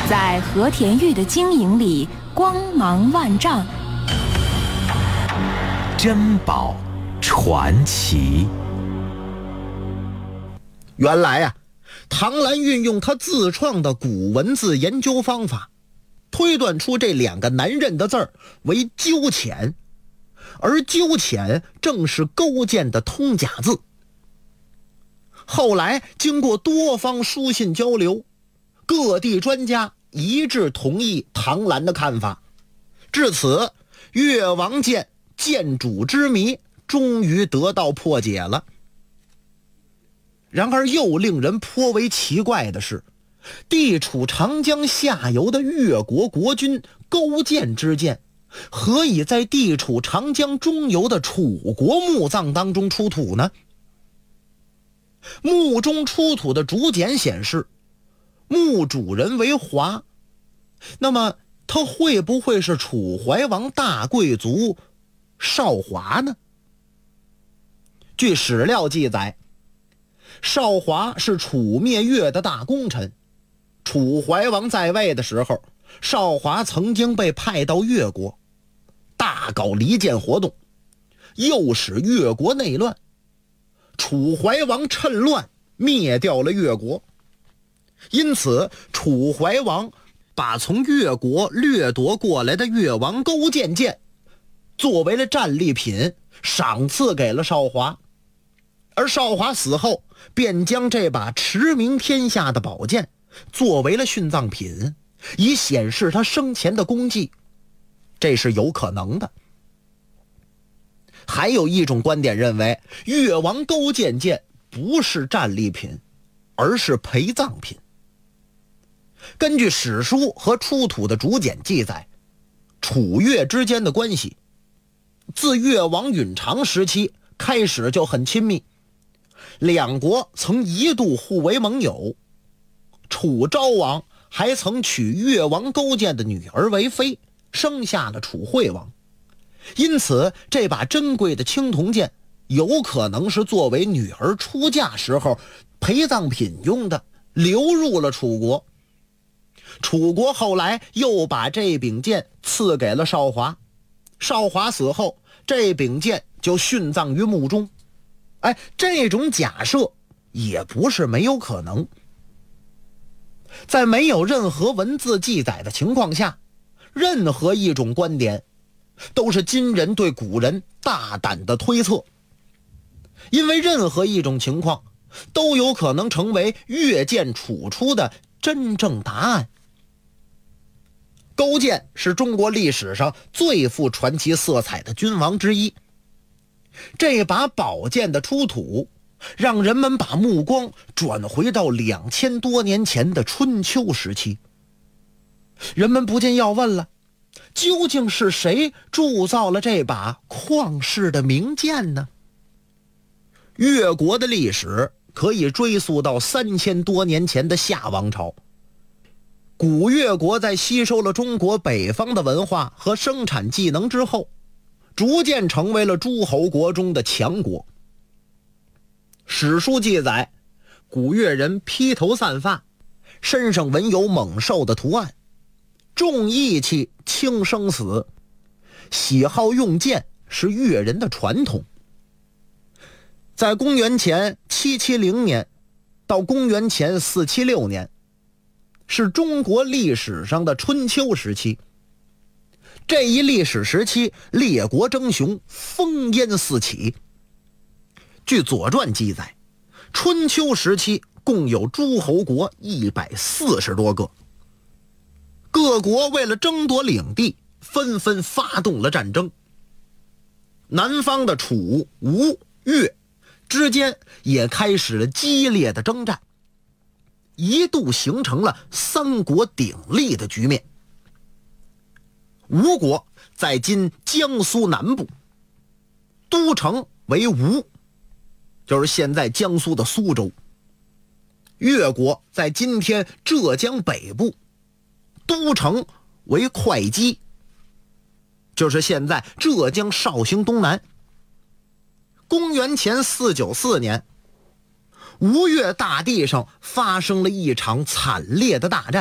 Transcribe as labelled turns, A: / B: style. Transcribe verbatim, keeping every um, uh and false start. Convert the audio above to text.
A: 在和田玉的经营里光芒万丈。
B: 珍宝传奇。
C: 原来啊，唐兰运用他自创的古文字研究方法，推断出这两个难认的字儿为鸠潜，而鸠潜正是勾践的通假字。后来经过多方书信交流，各地专家一致同意唐兰的看法，至此越王剑剑主之谜终于得到破解了。然而又令人颇为奇怪的是，地处长江下游的越国国君勾践之剑，何以在地处长江中游的楚国墓葬当中出土呢？墓中出土的竹简显示，墓主人为华，那么他会不会是楚怀王大贵族少华呢？据史料记载，少华是楚灭越的大功臣，楚怀王在位的时候，少华曾经被派到越国，大搞离间活动，诱使越国内乱。楚怀王趁乱灭掉了越国，因此楚怀王把从越国掠夺过来的越王勾践剑作为了战利品赏赐给了少华，而少华死后便将这把驰名天下的宝剑作为了殉葬品，以显示他生前的功绩，这是有可能的。还有一种观点认为，越王勾践剑不是战利品，而是陪葬品。根据史书和出土的竹简记载，楚越之间的关系自越王允长时期开始就很亲密，两国曾一度互为盟友，楚昭王还曾娶越王勾践的女儿为妃，生下了楚惠王。因此这把珍贵的青铜剑有可能是作为女儿出嫁时候陪葬品用的，流入了楚国。楚国后来又把这柄剑赐给了少华，少华死后，这柄剑就殉葬于墓中。哎，这种假设也不是没有可能。在没有任何文字记载的情况下，任何一种观点都是今人对古人大胆的推测，因为任何一种情况都有可能成为越剑楚出的真正答案。勾践是中国历史上最富传奇色彩的君王之一，这把宝剑的出土让人们把目光转回到两千多年前的春秋时期。人们不禁要问了，究竟是谁铸造了这把旷世的名剑呢？越国的历史可以追溯到三千多年前的夏王朝。古越国在吸收了中国北方的文化和生产技能之后，逐渐成为了诸侯国中的强国。史书记载，古越人披头散发，身上纹有猛兽的图案，重义气轻生死，喜好用剑是越人的传统。在公元前七七零年到公元前四七六年，是中国历史上的春秋时期。这一历史时期，列国争雄，烽烟四起。据《左传》记载，春秋时期共有诸侯国一百四十多个，各国为了争夺领地，纷纷发动了战争。南方的楚、吴、越之间也开始了激烈的征战，一度形成了三国鼎立的局面。吴国在今江苏南部，都城为吴，就是现在江苏的苏州。越国在今天浙江北部，都城为会稽，就是现在浙江绍兴东南。公元前四九四年，吴越大地上发生了一场惨烈的大战。